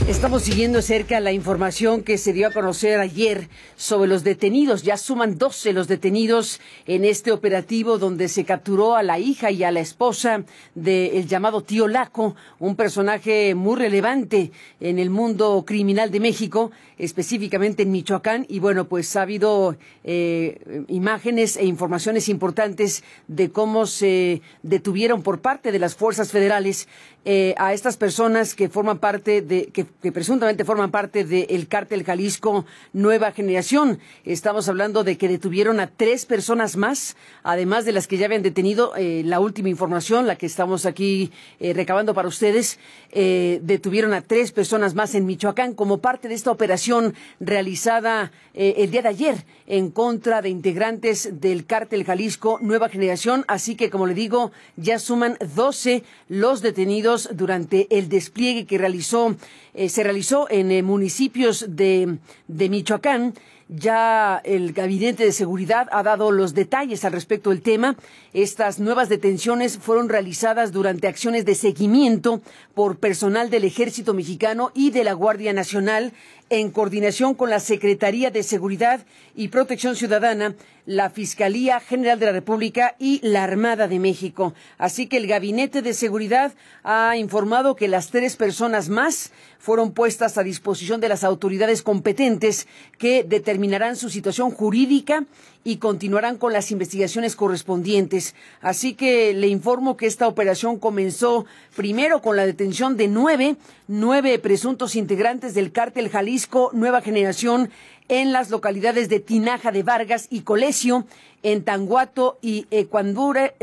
Estamos siguiendo cerca la información que se dio a conocer ayer sobre los detenidos. Ya suman 12 los detenidos en este operativo donde se capturó a la hija y a la esposa del llamado Tío Laco, un personaje muy relevante en el mundo criminal de México, específicamente en Michoacán. Y bueno, pues ha habido imágenes e informaciones importantes de cómo se detuvieron por parte de las fuerzas federales a estas personas que forman parte que presuntamente forman parte del cártel Jalisco Nueva Generación. Estamos hablando de que detuvieron a 3 personas más, además de las que ya habían detenido. La última información, la que estamos aquí recabando para ustedes, detuvieron a 3 personas más en Michoacán como parte de esta operación realizada el día de ayer en contra de integrantes del cártel Jalisco Nueva Generación. Así que, como le digo, ya suman 12 los detenidos durante el despliegue que se realizó en municipios de Michoacán. Ya el Gabinete de Seguridad ha dado los detalles al respecto del tema. Estas nuevas detenciones fueron realizadas durante acciones de seguimiento por personal del Ejército Mexicano y de la Guardia Nacional en coordinación con la Secretaría de Seguridad y Protección Ciudadana, la Fiscalía General de la República y la Armada de México. Así que el Gabinete de Seguridad ha informado que las 3 personas más fueron puestas a disposición de las autoridades competentes que determinarán su situación jurídica y continuarán con las investigaciones correspondientes. Así que le informo que esta operación comenzó primero con la detención de 9 presuntos integrantes del cártel Jalisco Nueva Generación en las localidades de Tinaja de Vargas y Colesio, en Tanguato y Ecuandureo,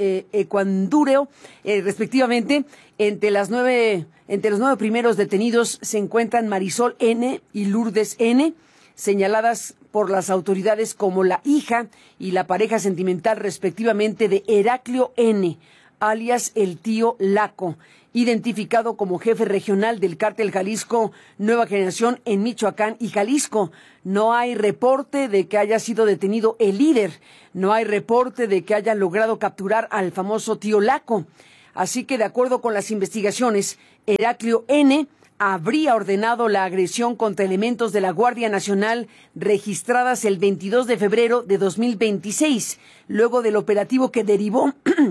respectivamente. Entre los 9 primeros detenidos se encuentran Marisol N. y Lourdes N., señaladas por las autoridades como la hija y la pareja sentimental respectivamente de Heraclio N., alias el Tío Laco, identificado como jefe regional del cártel Jalisco Nueva Generación en Michoacán y Jalisco. No hay reporte de que haya sido detenido el líder, no hay reporte de que hayan logrado capturar al famoso Tío Laco. Así que, de acuerdo con las investigaciones, Heraclio N. habría ordenado la agresión contra elementos de la Guardia Nacional registradas el 22 de febrero de 2026, luego del operativo que derivó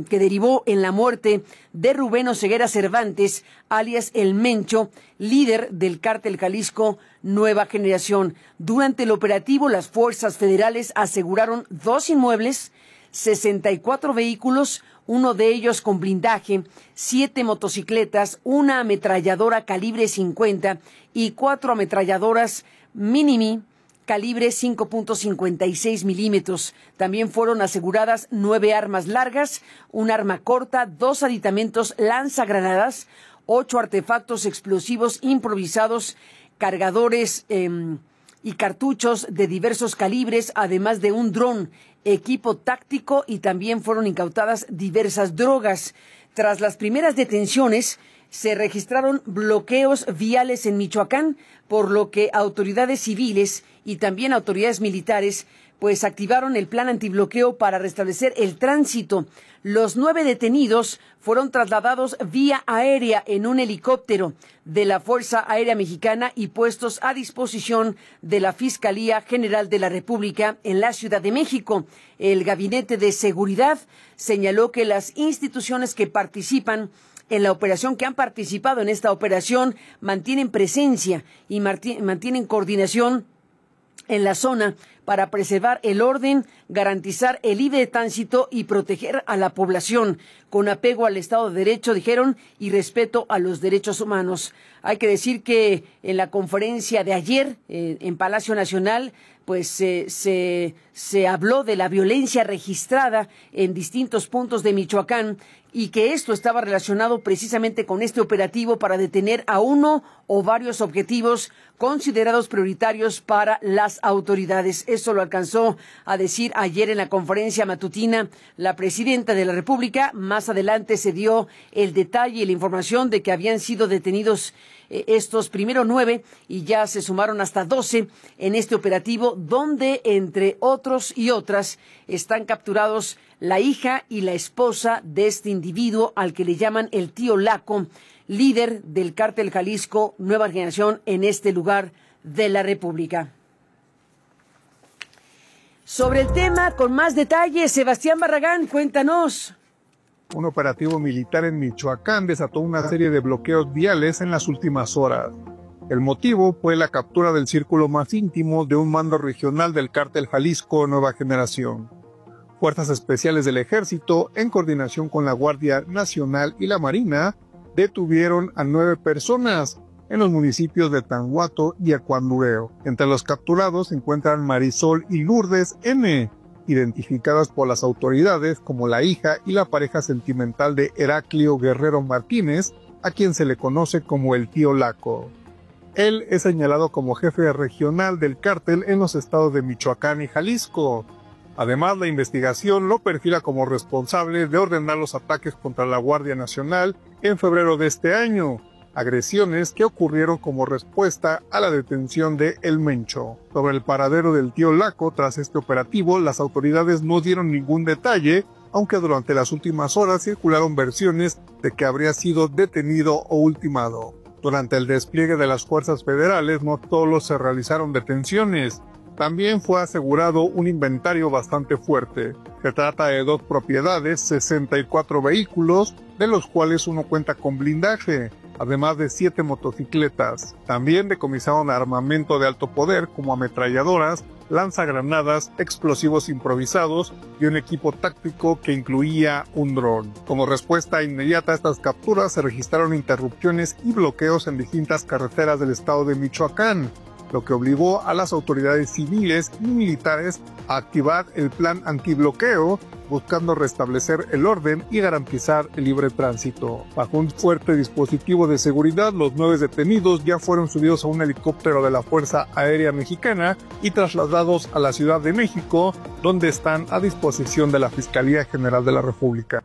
en la muerte de Rubén Oseguera Cervantes, alias El Mencho, líder del cártel Jalisco Nueva Generación. Durante el operativo, las fuerzas federales aseguraron 2 inmuebles, 64 vehículos, uno de ellos con blindaje, 7 motocicletas, una ametralladora calibre 50 y 4 ametralladoras Minimi calibre 5.56 milímetros. También fueron aseguradas 9 armas largas, un arma corta, 2 aditamentos lanzagranadas, 8 artefactos explosivos improvisados, cargadores y cartuchos de diversos calibres, además de un dron, equipo táctico, y también fueron incautadas diversas drogas. Tras las primeras detenciones, se registraron bloqueos viales en Michoacán, por lo que autoridades civiles y también autoridades militares pues activaron el plan antibloqueo para restablecer el tránsito. Los 9 detenidos fueron trasladados vía aérea en un helicóptero de la Fuerza Aérea Mexicana y puestos a disposición de la Fiscalía General de la República en la Ciudad de México. El Gabinete de Seguridad señaló que las instituciones que participan en la operación, que han participado en esta operación, mantienen presencia y mantienen coordinación en la zona para preservar el orden, garantizar el libre tránsito y proteger a la población con apego al Estado de Derecho, dijeron, y respeto a los derechos humanos. Hay que decir que en la conferencia de ayer en Palacio Nacional, pues se habló de la violencia registrada en distintos puntos de Michoacán y que esto estaba relacionado precisamente con este operativo para detener a uno o varios objetivos considerados prioritarios para las autoridades. Eso lo alcanzó a decir ayer en la conferencia matutina la presidenta de la República. Más adelante se dio el detalle y la información de que habían sido detenidos estos primero 9 y ya se sumaron hasta 12 en este operativo, donde entre otros y otras están capturados la hija y la esposa de este individuo al que le llaman el Tío Laco, líder del cártel Jalisco Nueva Generación en este lugar de la República. Sobre el tema, con más detalles, Sebastián Barragán, cuéntanos. Un operativo militar en Michoacán desató una serie de bloqueos viales en las últimas horas. El motivo fue la captura del círculo más íntimo de un mando regional del cártel Jalisco Nueva Generación. Fuerzas especiales del Ejército, en coordinación con la Guardia Nacional y la Marina, detuvieron a 9 personas en los municipios de Tanguato y Acuandureo. Entre los capturados se encuentran Marisol y Lourdes N., identificadas por las autoridades como la hija y la pareja sentimental de Heraclio Guerrero Martínez, a quien se le conoce como el tío Laco. Él es señalado como jefe regional del cártel en los estados de Michoacán y Jalisco. Además, la investigación lo perfila como responsable de ordenar los ataques contra la Guardia Nacional en febrero de este año, agresiones que ocurrieron como respuesta a la detención de El Mencho. Sobre el paradero del tío Laco tras este operativo, las autoridades no dieron ningún detalle, aunque durante las últimas horas circularon versiones de que habría sido detenido o ultimado. Durante el despliegue de las fuerzas federales no solo se realizaron detenciones, también fue asegurado un inventario bastante fuerte. Se trata de 2 propiedades, 64 vehículos, de los cuales uno cuenta con blindaje, además de 7 motocicletas. También decomisaron armamento de alto poder como ametralladoras, lanzagranadas, explosivos improvisados y un equipo táctico que incluía un dron. Como respuesta inmediata a estas capturas se registraron interrupciones y bloqueos en distintas carreteras del estado de Michoacán, lo que obligó a las autoridades civiles y militares a activar el plan antibloqueo, buscando restablecer el orden y garantizar el libre tránsito. Bajo un fuerte dispositivo de seguridad, los 9 detenidos ya fueron subidos a un helicóptero de la Fuerza Aérea Mexicana y trasladados a la Ciudad de México, donde están a disposición de la Fiscalía General de la República.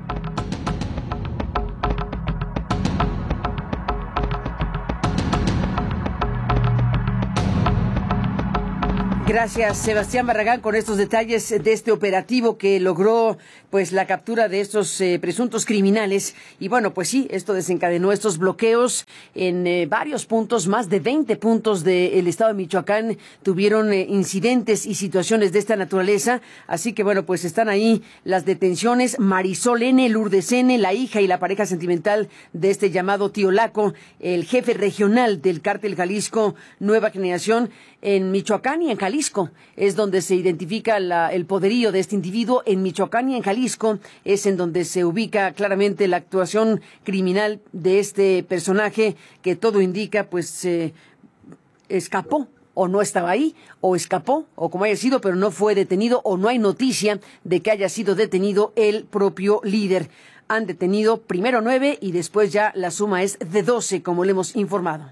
Gracias, Sebastián Barragán, con estos detalles de este operativo que logró pues la captura de estos presuntos criminales. Y bueno, pues sí, esto desencadenó estos bloqueos en varios puntos, más de 20 puntos del estado de Michoacán tuvieron incidentes y situaciones de esta naturaleza. Así que bueno, pues están ahí las detenciones. Marisol N., Lourdes N., la hija y la pareja sentimental de este llamado tío Laco, el jefe regional del cártel Jalisco Nueva Generación en Michoacán y en Jalisco. Es donde se identifica el poderío de este individuo. En Michoacán y en Jalisco es en donde se ubica claramente la actuación criminal de este personaje que todo indica pues escapó o no estaba ahí, o escapó, o como haya sido, pero no fue detenido, o no hay noticia de que haya sido detenido el propio líder. Han detenido primero 9 y después ya la suma es de 12, como le hemos informado.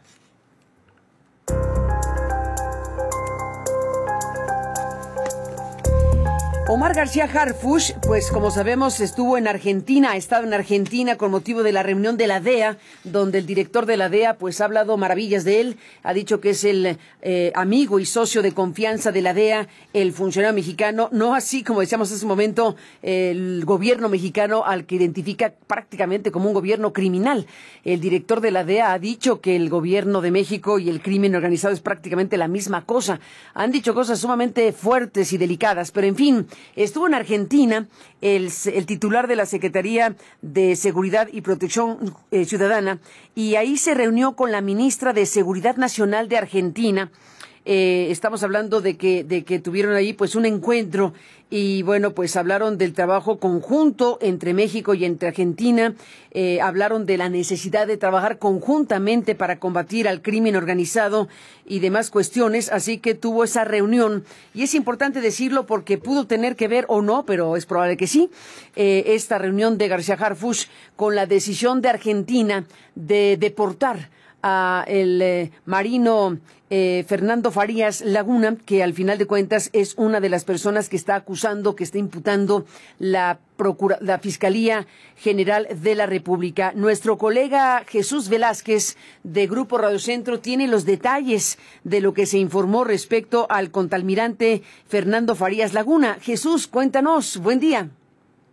Omar García Harfuch, pues como sabemos estuvo en Argentina, ha estado en Argentina con motivo de la reunión de la DEA, donde el director de la DEA pues ha hablado maravillas de él, ha dicho que es el amigo y socio de confianza de la DEA, el funcionario mexicano, no así como decíamos hace un momento, el gobierno mexicano al que identifica prácticamente como un gobierno criminal. El director de la DEA ha dicho que el gobierno de México y el crimen organizado es prácticamente la misma cosa. Han dicho cosas sumamente fuertes y delicadas, pero en fin, estuvo en Argentina el titular de la Secretaría de Seguridad y Protección Ciudadana y ahí se reunió con la ministra de Seguridad Nacional de Argentina. Estamos hablando de que tuvieron ahí pues un encuentro y bueno, pues hablaron del trabajo conjunto entre México y entre Argentina, hablaron de la necesidad de trabajar conjuntamente para combatir al crimen organizado y demás cuestiones, así que tuvo esa reunión y es importante decirlo porque pudo tener que ver o no, pero es probable que sí, esta reunión de García Harfuch con la decisión de Argentina de deportar a el marino Fernando Farías Laguna, que al final de cuentas es una de las personas que está acusando, que está imputando la Fiscalía General de la República. Nuestro colega Jesús Velázquez de Grupo Radio Centro tiene los detalles de lo que se informó respecto al contraalmirante Fernando Farías Laguna. Jesús, cuéntanos, buen día.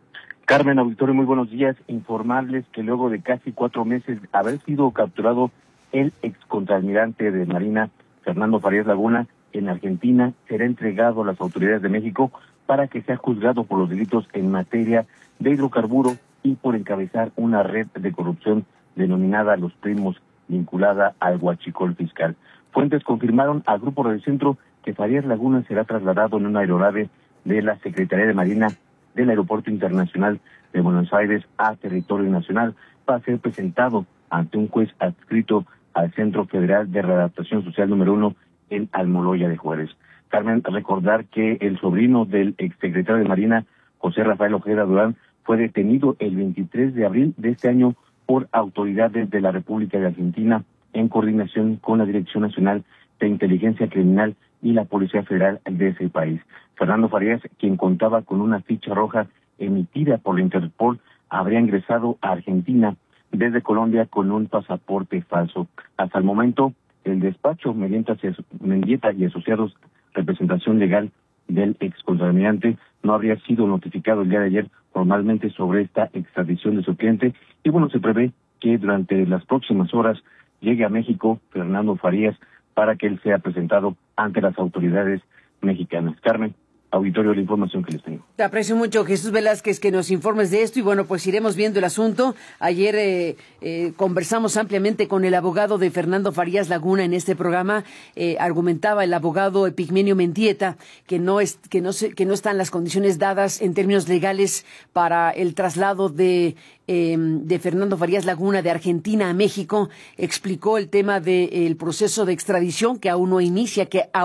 Carmen, auditorio, muy buenos días. Informarles que luego de casi 4 meses de haber sido capturado el excontralmirante de Marina, Fernando Farías Laguna, en Argentina, será entregado a las autoridades de México para que sea juzgado por los delitos en materia de hidrocarburos y por encabezar una red de corrupción denominada Los Primos, vinculada al huachicol fiscal. Fuentes confirmaron al Grupo Radiocentro que Farías Laguna será trasladado en una aeronave de la Secretaría de Marina del Aeropuerto Internacional de Buenos Aires a territorio nacional para ser presentado ante un juez adscrito al Centro Federal de Readaptación Social número 1 en Almoloya de Juárez. Carmen, recordar que el sobrino del exsecretario de Marina, José Rafael Ojeda Durán, fue detenido el 23 de abril de este año por autoridades de la República de Argentina en coordinación con la Dirección Nacional de Inteligencia Criminal y la Policía Federal de ese país. Fernando Farías, quien contaba con una ficha roja emitida por la Interpol, habría ingresado a Argentina desde Colombia con un pasaporte falso. Hasta el momento, el despacho Mendieta y Asociados, representación legal del excontralmirante, no habría sido notificado el día de ayer formalmente sobre esta extradición de su cliente. Y bueno, se prevé que durante las próximas horas llegue a México Fernando Farías para que él sea presentado ante las autoridades mexicanas. Carmen, auditorio, la información que les tengo. Te aprecio mucho, Jesús Velázquez, que nos informes de esto y bueno, pues iremos viendo el asunto. Ayer conversamos ampliamente con el abogado de Fernando Farías Laguna en este programa. Argumentaba el abogado Epigmenio Mendieta que no están las condiciones dadas en términos legales para el traslado de Fernando Farías Laguna de Argentina a México. Explicó el tema del proceso de extradición que aún no inicia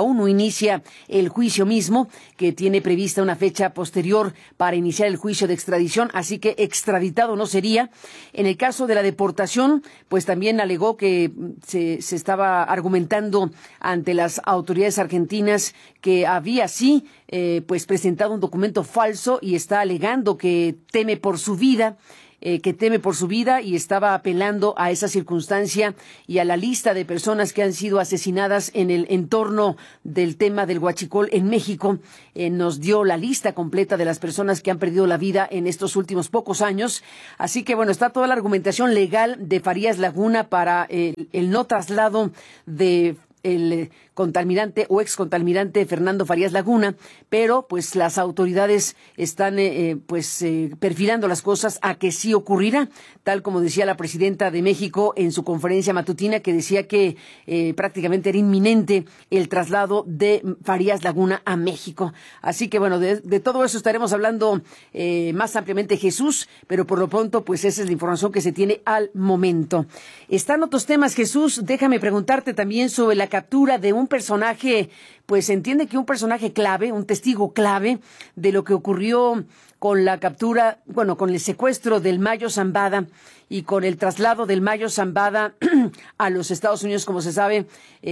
el juicio mismo, que tiene prevista una fecha posterior para iniciar el juicio de extradición, así que extraditado no sería. En el caso de la deportación, pues también alegó que se estaba argumentando ante las autoridades argentinas que había pues presentado un documento falso y está alegando que teme por su vida y estaba apelando a esa circunstancia y a la lista de personas que han sido asesinadas en el entorno del tema del huachicol en México. Nos dio la lista completa de las personas que han perdido la vida en estos últimos pocos años. Así que bueno, está toda la argumentación legal de Farías Laguna para el no traslado de el contaminante o excontaminante Fernando Farías Laguna, pero pues las autoridades están perfilando las cosas a que sí ocurrirá, tal como decía la presidenta de México en su conferencia matutina, que decía que prácticamente era inminente el traslado de Farías Laguna a México. Así que bueno, de todo eso estaremos hablando más ampliamente, Jesús, pero por lo pronto pues esa es la información que se tiene al momento. Están otros temas, Jesús, déjame preguntarte también sobre la captura de un personaje, pues se entiende que un personaje clave, un testigo clave de lo que ocurrió con la captura, con el secuestro del Mayo Zambada y con el traslado del Mayo Zambada a los Estados Unidos. Como se sabe,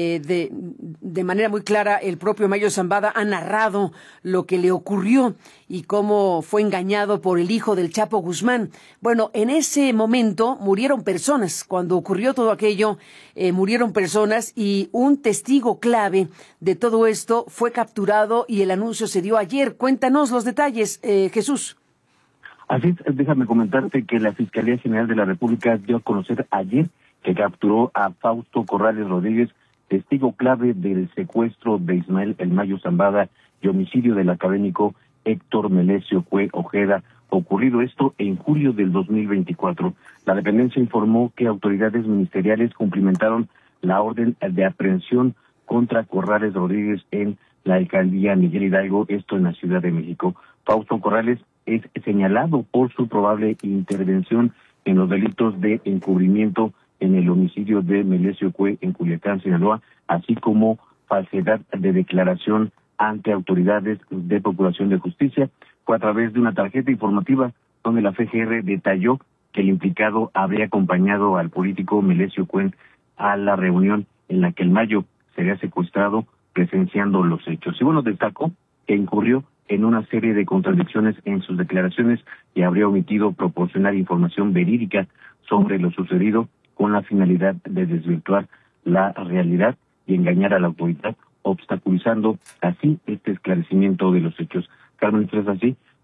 de manera muy clara, el propio Mayo Zambada ha narrado lo que le ocurrió y cómo fue engañado por el hijo del Chapo Guzmán. Bueno, en ese momento murieron personas. Cuando ocurrió todo aquello, murieron personas y un testigo clave de todo esto fue capturado y el anuncio se dio ayer. Cuéntanos los detalles, Jesús. Así es, déjame comentarte que la Fiscalía General de la República dio a conocer ayer que capturó a Fausto Corrales Rodríguez, testigo clave del secuestro de Ismael El Mayo Zambada y homicidio del académico Héctor Melesio Cue Ojeda, ocurrido esto en julio del 2024. La dependencia informó que autoridades ministeriales cumplimentaron la orden de aprehensión contra Corrales Rodríguez en la alcaldía Miguel Hidalgo, esto en la Ciudad de México. Fausto Corrales es señalado por su probable intervención en los delitos de encubrimiento en el homicidio de Melesio Cue en Culiacán, Sinaloa, así como falsedad de declaración ante autoridades de Procuración de Justicia. Fue a través de una tarjeta informativa donde la FGR detalló que el implicado habría acompañado al político Melesio Cue a la reunión en la que el Mayo sería secuestrado presenciando los hechos. Y bueno, destacó que incurrió en una serie de contradicciones en sus declaraciones y habría omitido proporcionar información verídica sobre lo sucedido con la finalidad de desvirtuar la realidad y engañar a la autoridad, obstaculizando así este esclarecimiento de los hechos. Carmen, es así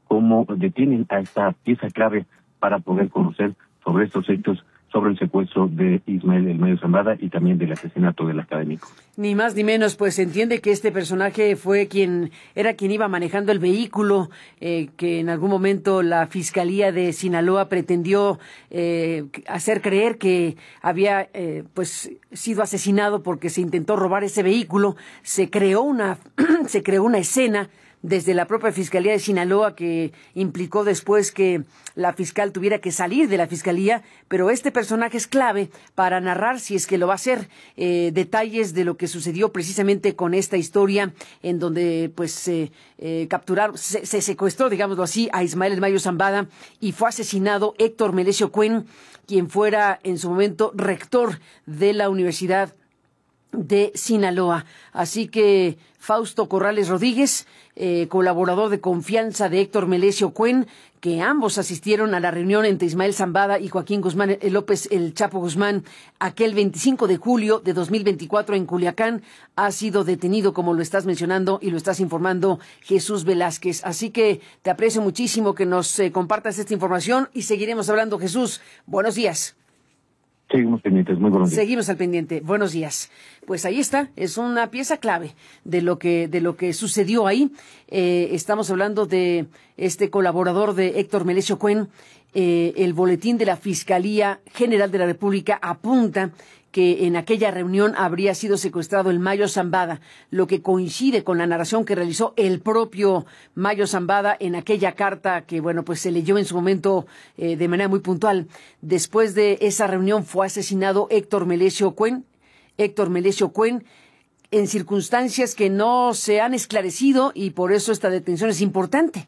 cómo detienen a esta pieza clave para poder conocer sobre estos hechos, sobre el secuestro de Ismael El Mayo Zambada y también del asesinato del académico. Ni más ni menos, pues se entiende que este personaje fue quien iba manejando el vehículo, que en algún momento la Fiscalía de Sinaloa pretendió hacer creer que había pues sido asesinado porque se intentó robar ese vehículo. Se creó una escena desde la propia Fiscalía de Sinaloa, que implicó después que la fiscal tuviera que salir de la Fiscalía, pero este personaje es clave para narrar, si es que lo va a hacer, detalles de lo que sucedió precisamente con esta historia, en donde pues se secuestró, digámoslo así, a Ismael El Mayo Zambada y fue asesinado Héctor Melesio Cuen, quien fuera en su momento rector de la Universidad de Sinaloa. Así que Fausto Corrales Rodríguez, colaborador de confianza de Héctor Melesio Cuen, que ambos asistieron a la reunión entre Ismael Zambada y Joaquín Guzmán López, el Chapo Guzmán, aquel 25 de julio de 2024 en Culiacán, ha sido detenido, como lo estás mencionando y lo estás informando, Jesús Velázquez. Así que te aprecio muchísimo que nos compartas esta información y seguiremos hablando. Jesús, buenos días. Seguimos pendientes, muy buenos días. Seguimos al pendiente, buenos días. Pues ahí está, es una pieza clave de lo que sucedió ahí. Estamos hablando de este colaborador de Héctor Melesio Cuen. El boletín de la Fiscalía General de la República apunta que en aquella reunión habría sido secuestrado el Mayo Zambada, lo que coincide con la narración que realizó el propio Mayo Zambada en aquella carta que, bueno, pues se leyó en su momento de manera muy puntual. Después de esa reunión fue asesinado Héctor Melesio Cuen, en circunstancias que no se han esclarecido y por eso esta detención es importante.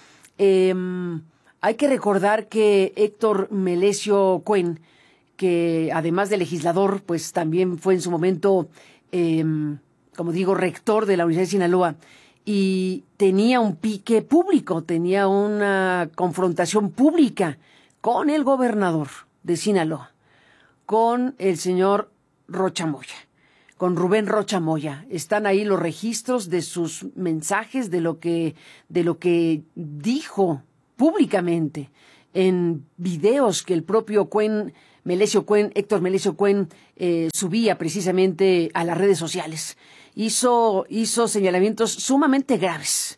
Hay que recordar que Héctor Melesio Cuen, que además de legislador, pues también fue en su momento, como digo, rector de la Universidad de Sinaloa, y tenía un pique público, tenía una confrontación pública con el gobernador de Sinaloa, con el señor Rocha Moya, con Rubén Rocha Moya. Están ahí los registros de sus mensajes, de lo que dijo públicamente en videos que el propio Héctor Melesio Cuen, subía precisamente a las redes sociales. Hizo señalamientos sumamente graves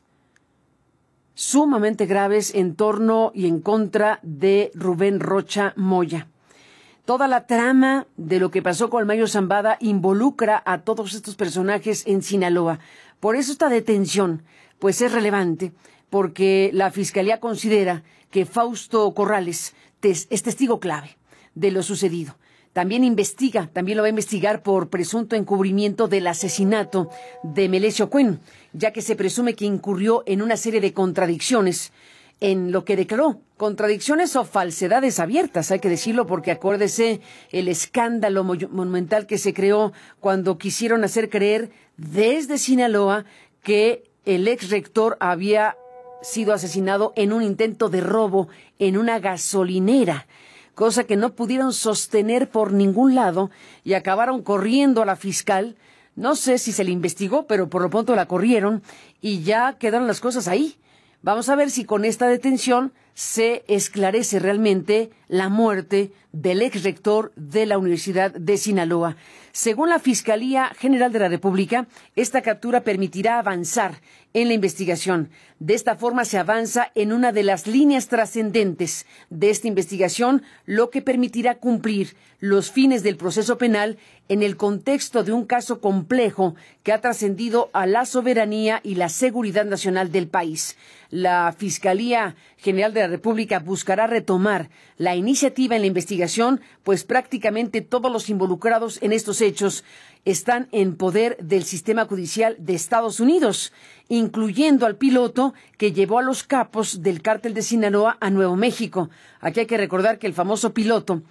en torno y en contra de Rubén Rocha Moya. Toda la trama de lo que pasó con el Mayo Zambada involucra a todos estos personajes en Sinaloa. Por eso esta detención, pues es relevante, porque la Fiscalía considera que Fausto Corrales es testigo clave de lo sucedido. También lo va a investigar por presunto encubrimiento del asesinato de Melesio Cuen, ya que se presume que incurrió en una serie de contradicciones en lo que declaró, contradicciones o falsedades abiertas, hay que decirlo, porque acuérdese el escándalo monumental que se creó cuando quisieron hacer creer desde Sinaloa que el ex rector había sido asesinado en un intento de robo en una gasolinera, cosa que no pudieron sostener por ningún lado y acabaron corriendo a la fiscal. No sé si se le investigó, pero por lo pronto la corrieron y ya quedaron las cosas ahí. Vamos a ver si con esta detención se esclarece realmente la muerte del ex rector de la Universidad de Sinaloa. Según la Fiscalía General de la República, esta captura permitirá avanzar en la investigación. De esta forma se avanza en una de las líneas trascendentes de esta investigación, lo que permitirá cumplir los fines del proceso penal en el contexto de un caso complejo que ha trascendido a la soberanía y la seguridad nacional del país. La Fiscalía General de la República buscará retomar la iniciativa en la investigación, pues prácticamente todos los involucrados en estos hechos están en poder del sistema judicial de Estados Unidos, incluyendo al piloto que llevó a los capos del cártel de Sinaloa a Nuevo México. Aquí hay que recordar que el famoso piloto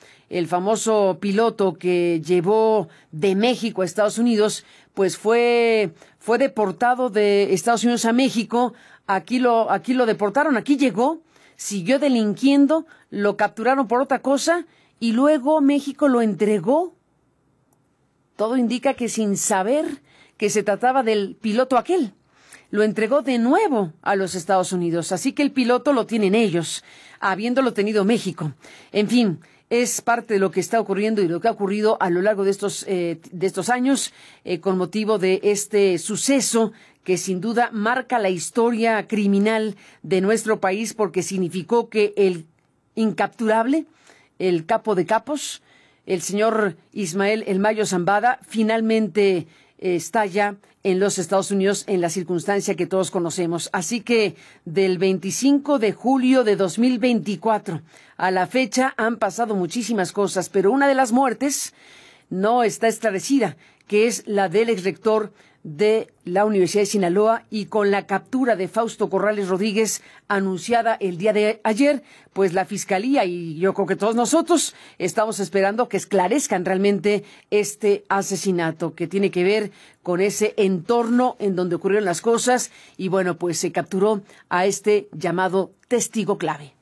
que llevó de México a Estados Unidos, pues fue deportado de Estados Unidos a México. Aquí lo deportaron, aquí llegó, siguió delinquiendo, lo capturaron por otra cosa y luego México lo entregó. Todo indica que sin saber que se trataba del piloto aquel. lo entregó de nuevo a los Estados Unidos. Así que el piloto lo tienen ellos, habiéndolo tenido México. En fin, es parte de lo que está ocurriendo y lo que ha ocurrido a lo largo de estos años con motivo de este suceso que sin duda marca la historia criminal de nuestro país, porque significó que el incapturable, el capo de capos, el señor Ismael El Mayo Zambada, finalmente está ya en los Estados Unidos en la circunstancia que todos conocemos. Así que del 25 de julio de 2024 a la fecha han pasado muchísimas cosas, pero una de las muertes no está esclarecida, que es la del exrector de la Universidad de Sinaloa, y con la captura de Fausto Corrales Rodríguez anunciada el día de ayer, pues la Fiscalía y yo creo que todos nosotros estamos esperando que esclarezcan realmente este asesinato que tiene que ver con ese entorno en donde ocurrieron las cosas, y bueno, pues se capturó a este llamado testigo clave.